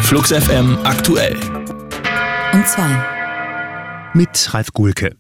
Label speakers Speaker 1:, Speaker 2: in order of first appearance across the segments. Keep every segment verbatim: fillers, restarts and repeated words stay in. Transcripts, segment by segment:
Speaker 1: Flux F M aktuell.
Speaker 2: Um zwei.
Speaker 3: Mit Ralf Gulke.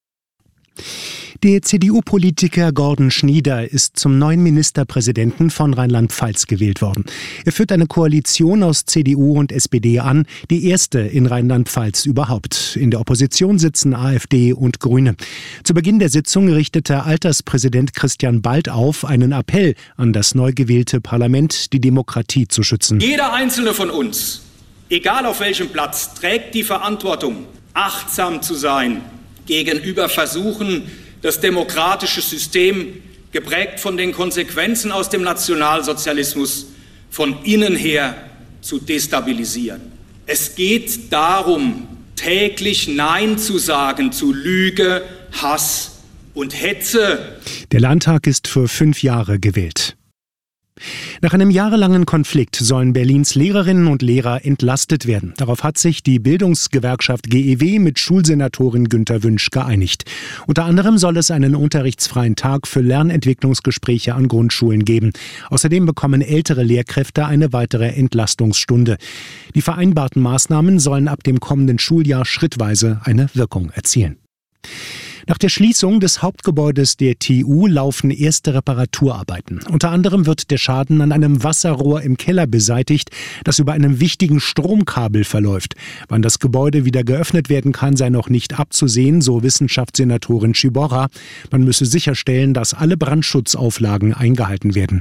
Speaker 3: Der C D U-Politiker Gordon Schnieder ist zum neuen Ministerpräsidenten von Rheinland-Pfalz gewählt worden. Er führt eine Koalition aus C D U und S P D an, die erste in Rheinland-Pfalz überhaupt. In der Opposition sitzen AfD und Grüne. Zu Beginn der Sitzung richtete Alterspräsident Christian Bald auf, einen Appell an das neu gewählte Parlament, die Demokratie zu schützen.
Speaker 4: Jeder einzelne von uns, egal auf welchem Platz, trägt die Verantwortung, achtsam zu sein gegenüber Versuchen, das demokratische System, geprägt von den Konsequenzen aus dem Nationalsozialismus, von innen her zu destabilisieren. Es geht darum, täglich Nein zu sagen zu Lüge, Hass und Hetze.
Speaker 3: Der Landtag ist für fünf Jahre gewählt. Nach einem jahrelangen Konflikt sollen Berlins Lehrerinnen und Lehrer entlastet werden. Darauf hat sich die Bildungsgewerkschaft G E W mit Schulsenatorin Günter Wünsch geeinigt. Unter anderem soll es einen unterrichtsfreien Tag für Lernentwicklungsgespräche an Grundschulen geben. Außerdem bekommen ältere Lehrkräfte eine weitere Entlastungsstunde. Die vereinbarten Maßnahmen sollen ab dem kommenden Schuljahr schrittweise eine Wirkung erzielen. Nach der Schließung des Hauptgebäudes der T U laufen erste Reparaturarbeiten. Unter anderem wird der Schaden an einem Wasserrohr im Keller beseitigt, das über einem wichtigen Stromkabel verläuft. Wann das Gebäude wieder geöffnet werden kann, sei noch nicht abzusehen, so Wissenschaftssenatorin Sciborra. Man müsse sicherstellen, dass alle Brandschutzauflagen eingehalten werden.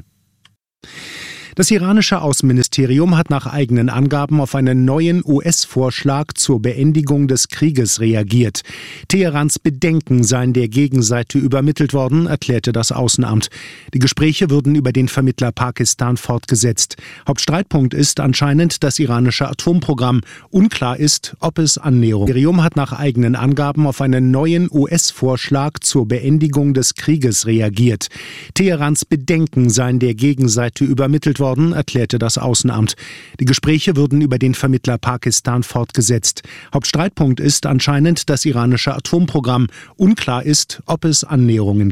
Speaker 3: Das iranische Außenministerium hat nach eigenen Angaben auf einen neuen U S-Vorschlag zur Beendigung des Krieges reagiert. Teherans Bedenken seien der Gegenseite übermittelt worden, erklärte das Außenamt. Die Gespräche würden über den Vermittler Pakistan fortgesetzt. Hauptstreitpunkt ist anscheinend das iranische Atomprogramm. Unklar ist, ob es Annäherung. Das Ministerium hat nach eigenen Angaben auf einen neuen U S-Vorschlag zur Beendigung des Krieges reagiert. Teherans Bedenken seien der Gegenseite übermittelt worden, erklärte das Außenamt. Die Gespräche würden über den Vermittler Pakistan fortgesetzt. Hauptstreitpunkt ist anscheinend das iranische Atomprogramm. Unklar ist, ob es Annäherungen